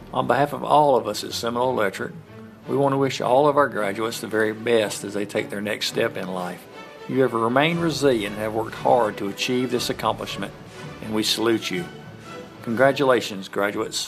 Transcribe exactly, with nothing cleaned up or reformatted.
On behalf of all of us at Seminole Electric, we want to wish all of our graduates the very best as they take their next step in life. You have remained resilient and have worked hard to achieve this accomplishment, and we salute you. Congratulations, graduates.